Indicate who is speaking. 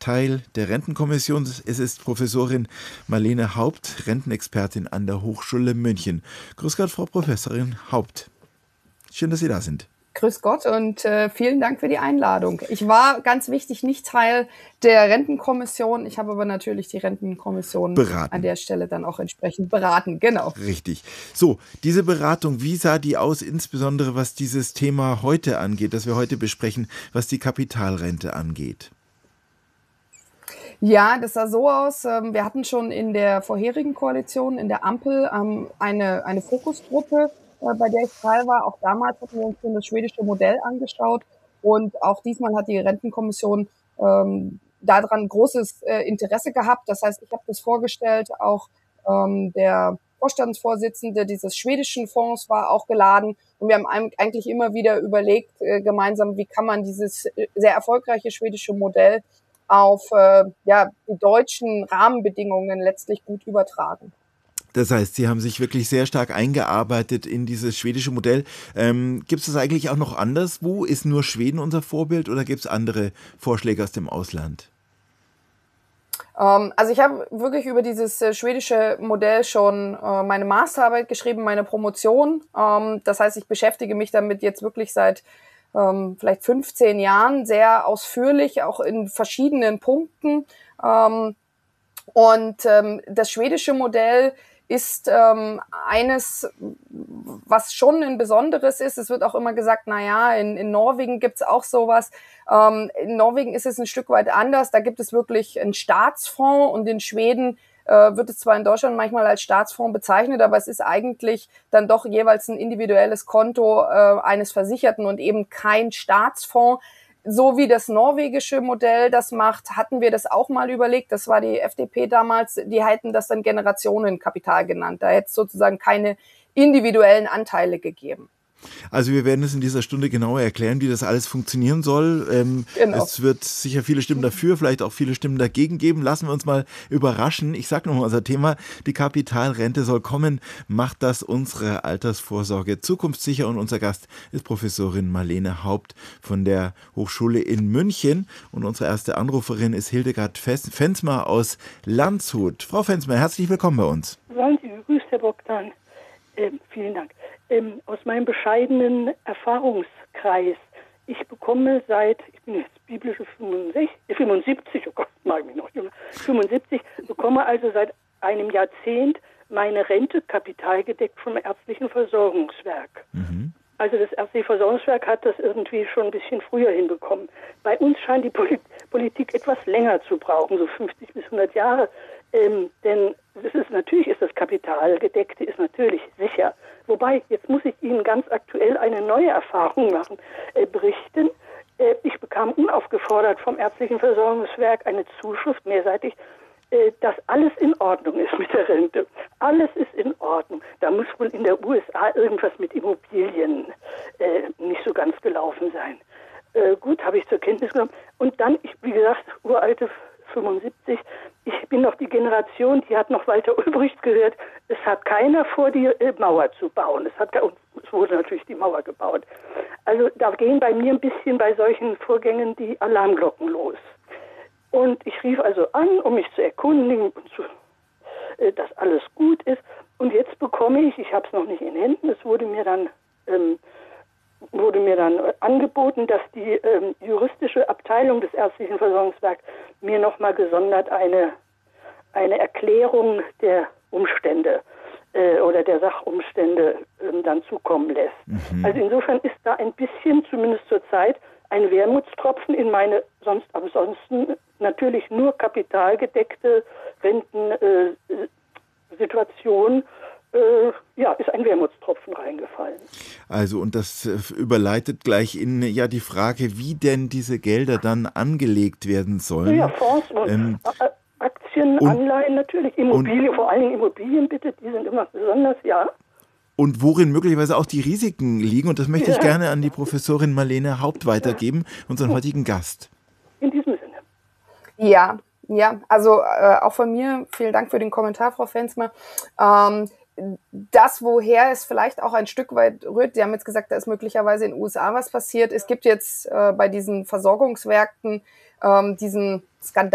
Speaker 1: Teil der Rentenkommission. Es ist Professorin Marlene Haupt, Rentenexpertin an der Hochschule München. Grüß Gott, Frau Professorin Haupt. Schön, dass Sie da sind.
Speaker 2: Grüß Gott und vielen Dank für die Einladung. Ich war, ganz wichtig, nicht Teil der Rentenkommission. Ich habe aber natürlich die Rentenkommission an der Stelle dann auch entsprechend beraten. Genau.
Speaker 1: Richtig. So, diese Beratung, wie sah die aus, insbesondere was dieses Thema heute angeht, das wir heute besprechen, was die Kapitalrente angeht?
Speaker 2: Ja, das sah so aus. Wir hatten schon in der vorherigen Koalition, in der Ampel, eine Fokusgruppe, bei der ich Teil war. Auch damals hatten wir uns schon das schwedische Modell angeschaut. Und auch diesmal hat die Rentenkommission daran großes Interesse gehabt. Das heißt, ich habe das vorgestellt. Auch der Vorstandsvorsitzende dieses schwedischen Fonds war auch geladen. Und wir haben eigentlich immer wieder überlegt, gemeinsam, wie kann man dieses sehr erfolgreiche schwedische Modell auf die deutschen Rahmenbedingungen letztlich gut übertragen.
Speaker 1: Das heißt, Sie haben sich wirklich sehr stark eingearbeitet in dieses schwedische Modell. Gibt es das eigentlich auch noch anderswo? Ist nur Schweden unser Vorbild oder gibt es andere Vorschläge aus dem Ausland?
Speaker 2: Also ich habe wirklich über dieses schwedische Modell schon meine Masterarbeit geschrieben, meine Promotion. Das heißt, ich beschäftige mich damit jetzt wirklich seit vielleicht 15 Jahren sehr ausführlich, auch in verschiedenen Punkten. Und das schwedische Modell ist eines, was schon ein Besonderes ist. Es wird auch immer gesagt, in Norwegen gibt's auch sowas. In Norwegen ist es ein Stück weit anders. Da gibt es wirklich einen Staatsfonds und in Schweden wird es zwar in Deutschland manchmal als Staatsfonds bezeichnet, aber es ist eigentlich dann doch jeweils ein individuelles Konto eines Versicherten und eben kein Staatsfonds. So wie das norwegische Modell das macht, hatten wir das auch mal überlegt. Das war die FDP damals. Die hätten das dann Generationenkapital genannt. Da hätte es sozusagen keine individuellen Anteile gegeben.
Speaker 1: Also wir werden es in dieser Stunde genauer erklären, wie das alles funktionieren soll. Genau. Es wird sicher viele Stimmen dafür, vielleicht auch viele Stimmen dagegen geben. Lassen wir uns mal überraschen. Ich sage nochmal unser Thema, die Kapitalrente soll kommen. Macht das unsere Altersvorsorge zukunftssicher? Und unser Gast ist Professorin Marlene Haupt von der Hochschule in München. Und unsere erste Anruferin ist Hildegard Fensmer aus Landshut. Frau Fensmer, herzlich willkommen bei uns.
Speaker 3: Seien Sie gegrüßt, Herr Bogdan. Vielen Dank. Aus meinem bescheidenen Erfahrungskreis, ich bekomme ich bin jetzt biblische 75, oh Gott, mag ich mich noch jünger, 75, bekomme also seit einem Jahrzehnt meine Rente kapitalgedeckt vom ärztlichen Versorgungswerk. Mhm. Also das ärztliche Versorgungswerk hat das irgendwie schon ein bisschen früher hinbekommen. Bei uns scheint die Politik etwas länger zu brauchen, so 50 bis 100 Jahre. Denn natürlich ist das Kapitalgedeckte ist natürlich sicher. Wobei, jetzt muss ich Ihnen ganz aktuell eine neue Erfahrung berichten. Ich bekam unaufgefordert vom ärztlichen Versorgungswerk eine Zuschrift, mehrseitig, dass alles in Ordnung ist mit der Rente. Alles ist in Ordnung. Da muss wohl in der USA irgendwas mit Immobilien nicht so ganz gelaufen sein. Gut, habe ich zur Kenntnis genommen. Und dann, wie gesagt, uralte 75, ich bin noch die Generation, die hat noch Walter Ulbricht gehört, es hat keiner vor, die Mauer zu bauen. Es wurde natürlich die Mauer gebaut. Also da gehen bei mir ein bisschen bei solchen Vorgängen die Alarmglocken los. Und ich rief also an, um mich zu erkundigen, dass alles gut ist. Und jetzt bekomme ich habe es noch nicht in Händen, es wurde mir dann angeboten, dass die juristische Abteilung des ärztlichen Versorgungswerks mir nochmal gesondert eine Erklärung der Umstände oder der Sachumstände dann zukommen lässt. Mhm. Also insofern ist da ein bisschen, zumindest zur Zeit, ein Wermutstropfen in meine ansonsten natürlich nur kapitalgedeckte Rentensituation ist ein Wermutstropfen reingefallen.
Speaker 1: Also und das überleitet gleich in die Frage, wie denn diese Gelder dann angelegt werden sollen.
Speaker 3: Ja, Fonds und Aktien, Anleihen natürlich, Immobilien, vor allen Dingen Immobilien bitte, die sind immer besonders, ja.
Speaker 1: Und worin möglicherweise auch die Risiken liegen. Und das möchte ich gerne an die Professorin Marlene Haupt weitergeben, unseren heutigen Gast.
Speaker 3: In diesem Sinne.
Speaker 2: Ja, also auch von mir vielen Dank für den Kommentar, Frau Fensmer. Das, woher es vielleicht auch ein Stück weit rührt, Sie haben jetzt gesagt, da ist möglicherweise in den USA was passiert. Es gibt jetzt bei diesen Versorgungswerken diesen Skandal